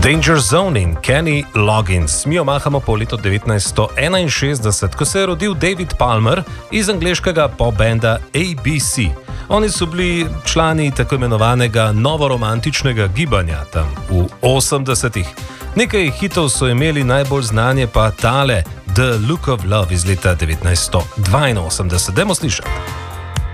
Danger Zone in Kenny Loggins. Mi omahamo po letu 1961, ko se je rodil David Palmer iz angleškega pop-benda ABC. Oni so bili člani tako imenovanega novoromantičnega gibanja tam v 80-ih. Nekaj hitov so imeli, najbolj znanje pa tale The Look of Love iz leta 1982. Dajmo slišati.